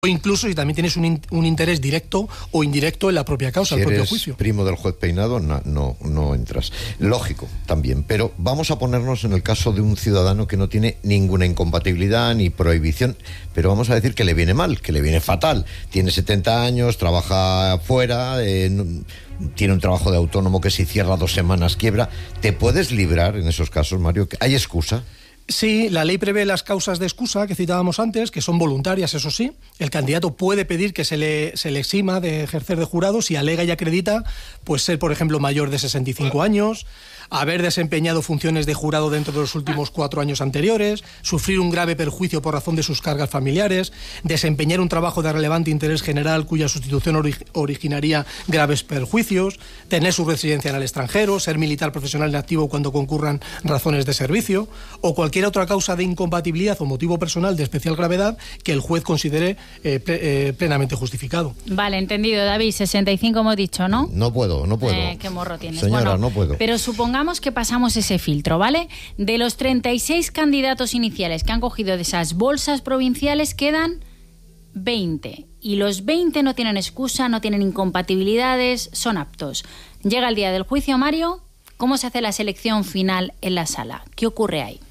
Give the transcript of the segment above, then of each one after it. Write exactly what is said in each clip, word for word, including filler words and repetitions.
o incluso si también tienes un, in, un interés directo o indirecto en la propia causa, si el propio eres juicio. Primo del juez Peinado, no, no, no entras. Lógico, también, pero vamos a ponernos en el caso de un ciudadano que no tiene ninguna incompatibilidad ni prohibición, pero vamos a decir que le viene mal, que le viene fatal. Tiene setenta años, trabaja fuera, eh, no, tiene un trabajo de autónomo que si cierra dos semanas quiebra. ¿Te puedes librar en esos casos, Mario? ¿Hay excusa? Sí, la ley prevé las causas de excusa que citábamos antes, que son voluntarias, eso sí. El candidato puede pedir que se le, se le exima de ejercer de jurado si alega y acredita pues ser, por ejemplo, mayor de sesenta y cinco años, haber desempeñado funciones de jurado dentro de los últimos cuatro años anteriores, sufrir un grave perjuicio por razón de sus cargas familiares, desempeñar un trabajo de relevante interés general cuya sustitución ori- originaría graves perjuicios, tener su residencia en el extranjero, ser militar profesional en activo cuando concurran razones de servicio, o cualquier otra causa de incompatibilidad o motivo personal de especial gravedad que el juez considere eh, ple- eh, plenamente justificado. Vale, entendido, David. sesenta y cinco hemos dicho, ¿no? No puedo, no puedo. Eh, qué morro tienes. Señora, bueno, no puedo. Pero supongamos que pasamos ese filtro, ¿vale? De los treinta y seis candidatos iniciales que han cogido de esas bolsas provinciales, quedan veinte. Y los veinte no tienen excusa, no tienen incompatibilidades, son aptos. Llega el día del juicio, Mario. ¿Cómo se hace la selección final en la sala? ¿Qué ocurre ahí?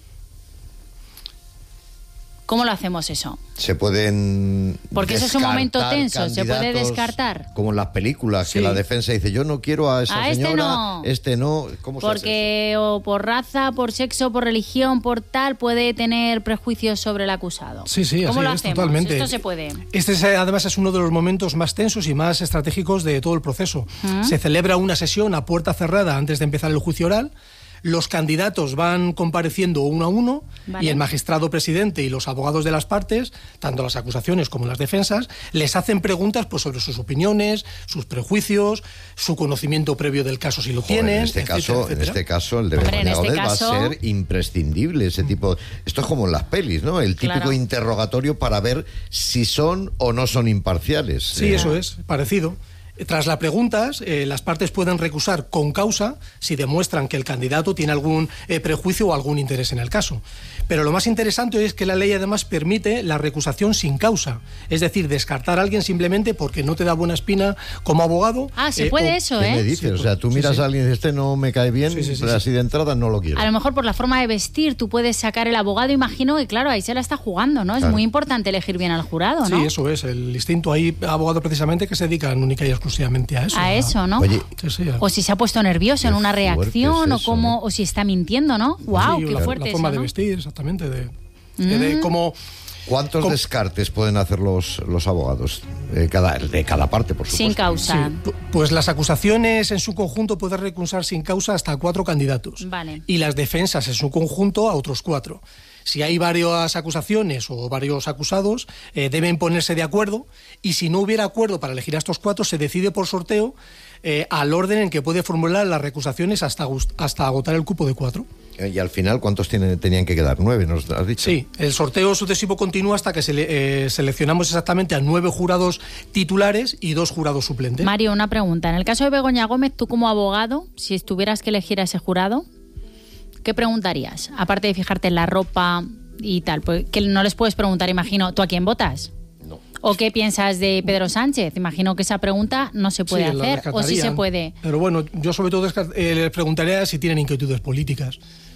¿Cómo lo hacemos eso? Se pueden Porque eso es un momento tenso, se puede descartar. Como en las películas, Sí. que la defensa dice, yo no quiero a esa A este señora, no. este no. ¿Cómo se hace Porque o por raza, por sexo, por religión, por tal, puede tener prejuicios sobre el acusado. Sí, sí, ¿Cómo así lo es, hacemos? totalmente. Esto se puede. Este es, además es uno de los momentos más tensos y más estratégicos de todo el proceso. ¿Mm? Se celebra una sesión a puerta cerrada antes de empezar el juicio oral. Los candidatos van compareciendo uno a uno, Vale. y el magistrado presidente y los abogados de las partes, tanto las acusaciones como las defensas, les hacen preguntas pues, sobre sus opiniones, sus prejuicios, su conocimiento previo del caso si lo Joder, tienen, en este etcétera, caso, etcétera. en este caso el de Hombre, en Begoña este Gómez caso- va a ser imprescindible ese tipo. Esto es como en las pelis, ¿no? El típico Claro. interrogatorio para ver si son o no son imparciales. Sí, Eh, eso es, parecido. Tras las preguntas, eh, las partes pueden recusar con causa si demuestran que el candidato tiene algún eh, prejuicio o algún interés en el caso. Pero lo más interesante es que la ley además permite la recusación sin causa, es decir, descartar a alguien simplemente porque no te da buena espina como abogado. Ah, se eh, puede o- eso, ¿Qué ¿eh? me dices? O sea, tú Sí, miras sí. a alguien y dices, este no me cae bien, Sí, sí, sí, pero sí. así de entrada no lo quiero. A lo mejor por la forma de vestir tú puedes sacar el abogado, imagino que claro, ahí se la está jugando, ¿no? Es Claro. muy importante elegir bien al jurado, ¿no? Sí, eso es, el instinto. Hay abogados precisamente que se dedican única y exclusivamente a eso. A eso, ¿no? Oye, Sí, sí, a- O si se ha puesto nervioso en Qué una fuerte reacción, es o eso, cómo, ¿no? o si está mintiendo, ¿no? ¡Wow! sí, ¡Qué la, fuerte la eso, forma de ¿no? vestir, exactamente, de, de, de cómo... ¿Cuántos Com- descartes pueden hacer los, los abogados? Eh, cada, de cada parte, por supuesto. Sin causa. Sí, pu- pues las acusaciones en su conjunto pueden recusar sin causa hasta cuatro candidatos. Vale. Y las defensas en su conjunto a otros cuatro. Si hay varias acusaciones o varios acusados, eh, deben ponerse de acuerdo, y si no hubiera acuerdo para elegir a estos cuatro, se decide por sorteo eh, al orden en que puede formular las recusaciones hasta, gust- hasta agotar el cupo de cuatro. Eh, Y al final, ¿cuántos tienen, tenían que quedar? ¿Nueve, nos has dicho? Sí, el sorteo sucesivo continúa hasta que sele- eh, seleccionamos exactamente a nueve jurados titulares y dos jurados suplentes. Mario, una pregunta. En el caso de Begoña Gómez, tú como abogado, si tuvieras que elegir a ese jurado, ¿qué preguntarías? Aparte de fijarte en la ropa y tal, pues, que no les puedes preguntar, imagino, ¿tú a quién votas? No. ¿O qué piensas de Pedro Sánchez? Imagino que esa pregunta no se puede Sí, la hacer, o sí se descartarían. puede. Pero bueno, yo sobre todo descart- eh, les preguntaría si tienen inquietudes políticas.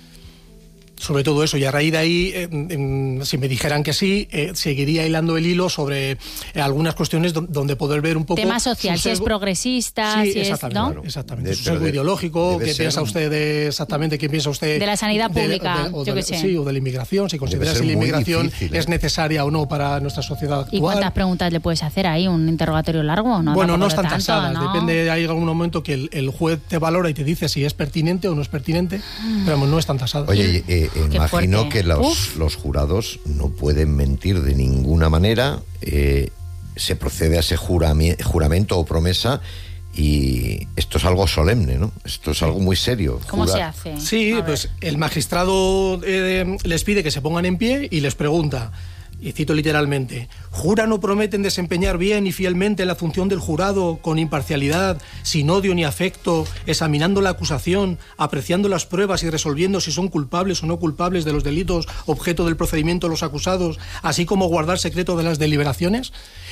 Sobre todo eso, y a raíz de ahí, eh, em, si me dijeran que sí, eh, seguiría hilando el hilo sobre eh, algunas cuestiones don- donde poder ver un poco... Tema social, su si es sesgo- progresista, Sí, si es, exactamente, ¿no? Claro. exactamente. De- Su pero sesgo de- ideológico, debe ¿qué ser piensa un- usted de exactamente qué piensa usted De la sanidad pública, o yo de- qué sé. Sí, o de la inmigración, si considera ser si la muy inmigración difícil, ¿eh? es necesaria o no para nuestra sociedad actual. ¿Y cuántas preguntas le puedes hacer ahí? ¿Un interrogatorio largo? No, Bueno, no tampoco están tanto, tasadas, ¿no? depende, hay algún momento que el, el juez te valora y te dice si es pertinente o no es pertinente, pero vamos, no están tasadas. Oye, eh, eh, Qué imagino fuerte. que los, Uf. los jurados no pueden mentir de ninguna manera. eh, se procede a ese jurami- juramento o promesa y esto es algo solemne, ¿no? Esto es algo muy serio. ¿Cómo Jura- se hace? Sí, A ver. pues el magistrado eh, les pide que se pongan en pie y les pregunta, y cito literalmente, ¿juran o prometen desempeñar bien y fielmente la función del jurado con imparcialidad, sin odio ni afecto, examinando la acusación, apreciando las pruebas y resolviendo si son culpables o no culpables de los delitos objeto del procedimiento de los acusados, así como guardar secreto de las deliberaciones?